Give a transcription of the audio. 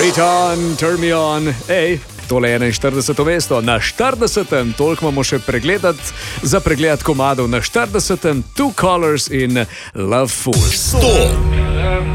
Return, turn me on. Ej, tole je 41. mesto. Na 40. toliko imamo še pregledati za pregled komadov. Na 40. Two Colors in Love Fool. 100.